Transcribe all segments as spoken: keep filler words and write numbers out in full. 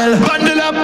style. Bundle up.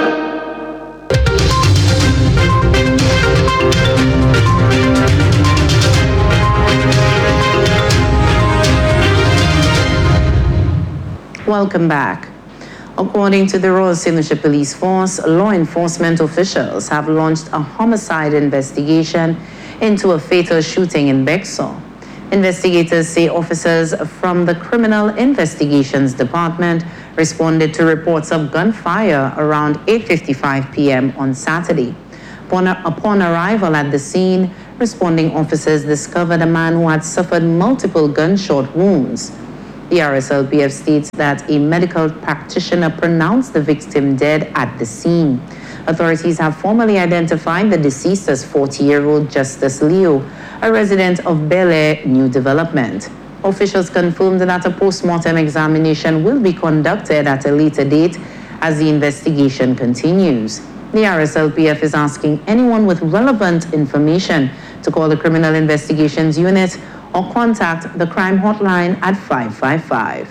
Welcome back. According to the Royal Saint Lucia Police Force, law enforcement officials have launched a homicide investigation into a fatal shooting in Bexar. Investigators say officers from the Criminal Investigations Department responded to reports of gunfire around eight fifty-five p.m. on Saturday. Upon, upon arrival at the scene, responding officers discovered a man who had suffered multiple gunshot wounds. The R S L P F states that a medical practitioner pronounced the victim dead at the scene. Authorities have formally identified the deceased as forty-year-old Justice Leo, a resident of Bel Air New Development. Officials confirmed that a post-mortem examination will be conducted at a later date as the investigation continues. The R S L P F is asking anyone with relevant information to call the Criminal Investigations Unit or contact the crime hotline at five five five.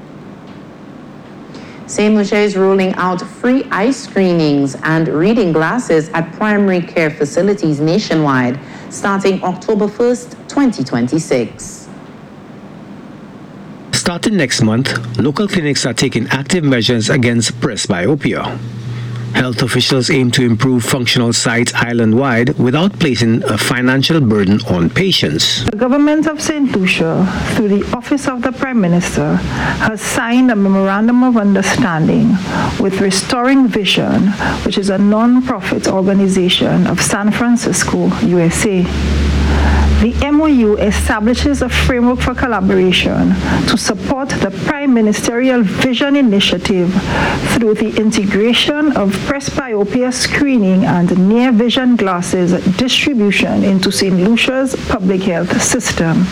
Saint Lucia is rolling out free eye screenings and reading glasses at primary care facilities nationwide starting October first, twenty twenty-six. Starting next month, local clinics are taking active measures against presbyopia. Health officials aim to improve functional sight island-wide without placing a financial burden on patients. The government of Saint Lucia, through the Office of the Prime Minister, has signed a memorandum of understanding with Restoring Vision, which is a non-profit organization of San Francisco, U S A. The M O U establishes a framework for collaboration to support the Prime Ministerial Vision Initiative through the integration of presbyopia screening and near vision glasses distribution into Saint Lucia's public health system.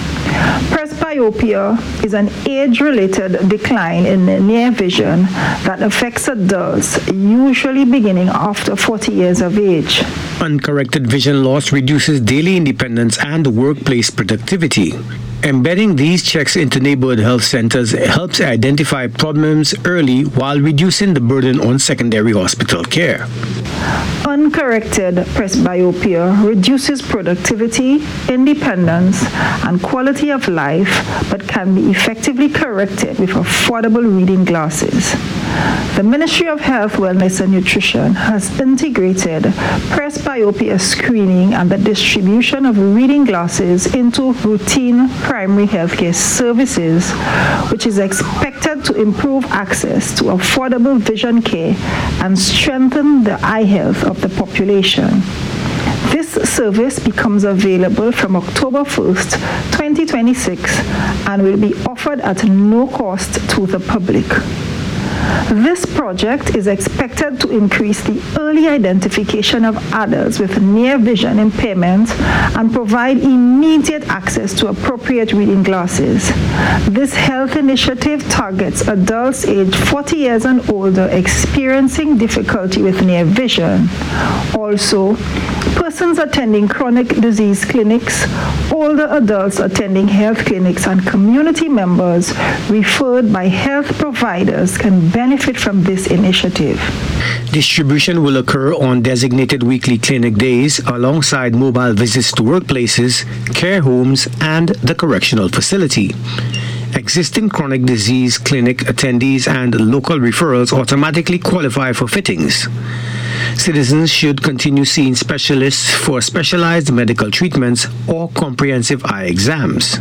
Presbyopia is an age-related decline in near vision that affects adults, usually beginning after forty years of age. Uncorrected vision loss reduces daily independence and workplace productivity. Embedding these checks into neighborhood health centers helps identify problems early while reducing the burden on secondary hospital care. Uncorrected presbyopia reduces productivity, independence, and quality of life, but can be effectively corrected with affordable reading glasses. The Ministry of Health, Wellness and Nutrition has integrated presbyopia screening and the distribution of reading glasses into routine primary healthcare services, which is expected to improve access to affordable vision care and strengthen the eye health of the population. This service becomes available from October first, twenty twenty-six, and will be offered at no cost to the public. This project is expected to increase the early identification of adults with near vision impairment and provide immediate access to appropriate reading glasses. This health initiative targets adults aged forty years and older experiencing difficulty with near vision. Also, persons attending chronic disease clinics, older adults attending health clinics, and community members referred by health providers can benefit from this initiative. Distribution will occur on designated weekly clinic days alongside mobile visits to workplaces, care homes, and the correctional facility. Existing chronic disease clinic attendees and local referrals automatically qualify for fittings. Citizens should continue seeing specialists for specialized medical treatments or comprehensive eye exams.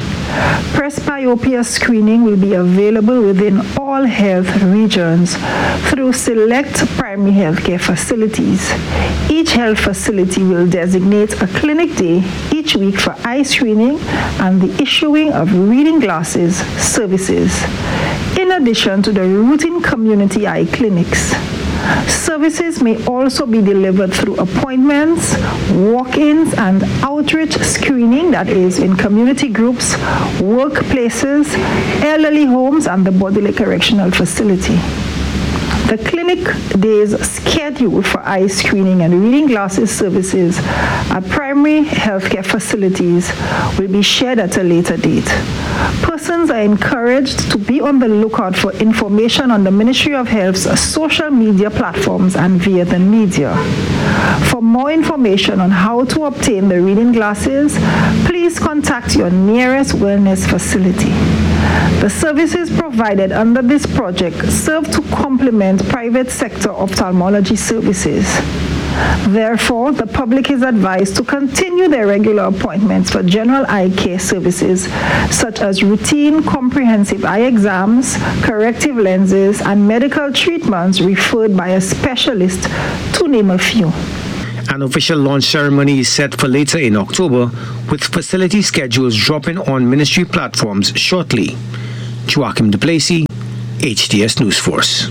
Presbyopia screening will be available within all health regions through select primary healthcare facilities. Each health facility will designate a clinic day each week for eye screening and the issuing of reading glasses services, in addition to the routine community eye clinics. Services may also be delivered through appointments, walk-ins, and outreach screening, that is, in community groups, workplaces, elderly homes, and the Bodily Correctional Facility. The clinic days scheduled for eye screening and reading glasses services at primary healthcare facilities will be shared at a later date. Persons are encouraged to be on the lookout for information on the Ministry of Health's social media platforms and via the media. For more information on how to obtain the reading glasses, please contact your nearest wellness facility. The services provided under this project serve to complement private sector ophthalmology services. Therefore, the public is advised to continue their regular appointments for general eye care services such as routine comprehensive eye exams, corrective lenses, and medical treatments referred by a specialist, to name a few. An official launch ceremony is set for later in October, with facility schedules dropping on ministry platforms shortly. Joachim Duplessis, H D S News Force.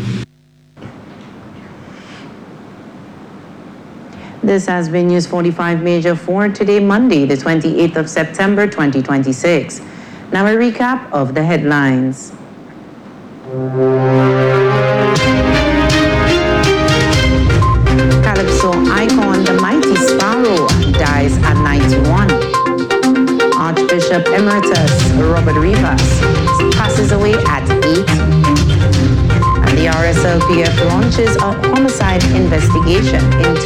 This has been News forty-five Major for today, Monday, the twenty-eighth of September, twenty twenty-six. Now a recap of the headlines. Calypso icon, the mighty Sparrow, dies at ninety-one. Archbishop Emeritus Robert Rivas passes away at eight. And the R S L P F launches a homicide investigation into